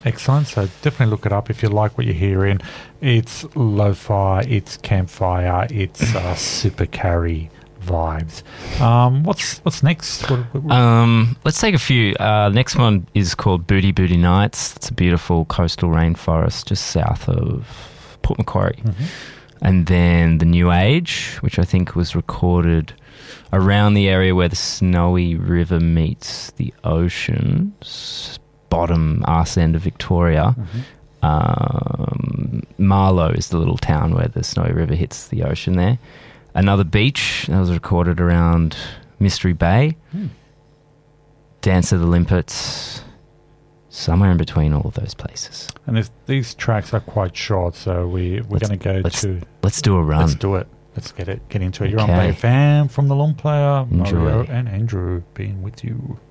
Excellent. So definitely look it up if you like what you're hearing. It's lo-fi, it's campfire, it's super carry vibes. What's next? Let's take a few. Next one is called Booty Booty Nights. It's a beautiful coastal rainforest just south of Port Macquarie. Mm-hmm. And then The New Age, which I think was recorded around the area where the Snowy River meets the ocean, bottom arse end of Victoria. Mm-hmm. Marlow is the little town where the Snowy River hits the ocean there. Another Beach, that was recorded around Mystery Bay. Dance of the Limpets, somewhere in between all of those places. And these tracks are quite short, so we're going to go to... Let's do a run. Let's do it. Let's get into it. You're on Okay. Bay FM from The Long Player. Enjoy. Mario and Andrew being with you.